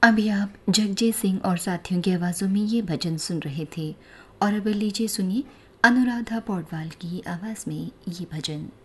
अभी आप जगजीत सिंह और साथियों की आवाज़ों में ये भजन सुन रहे थे और अब लीजिए सुनिए अनुराधा पौडवाल की आवाज़ में ये भजन।